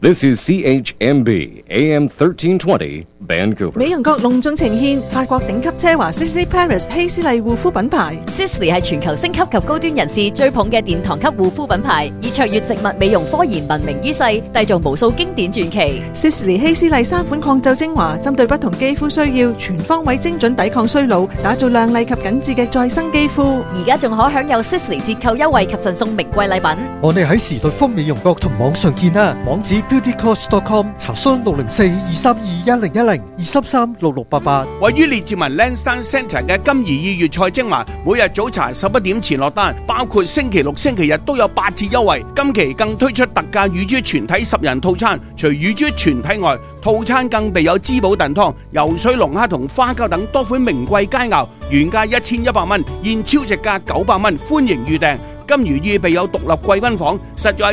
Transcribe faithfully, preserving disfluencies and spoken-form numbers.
This is C H M B A M thirteen twenty Vancouver。 美人國隆重呈獻法國頂級奢華 Sisley Paris 希斯麗護膚品牌。 Sisley 係全球星級及高端人士追捧嘅殿堂級護膚品牌，以卓越植物美容科研聞名於世，締造無數經典傳奇。 Sisley 希斯麗三款抗皺精華，針對不同肌膚需要，全方位精準抵抗衰老，打造亮麗及緊緻嘅再生肌膚。 而家仲可享有 Sisley 折扣優惠及贈送名貴禮品。 我哋喺時代豐美容閣同網上見啦，網址 beauty cost dot com， 查詢六零四二三二一零一零二三三六六八八。 位於列治文 Lansdowne Centre 嘅金怡二粵菜精華，每日早茶十一點前落單，包括星期六、星期日都有八折優惠。今期更推出特價乳豬全體十人套餐，除乳豬全體外，套餐更備有滋補燉湯、游水龍蝦同花膠等多款名貴佳肴，原價一千一百蚊，現超值價九百蚊，歡迎預訂。金魚意備有獨立貴賓房，實在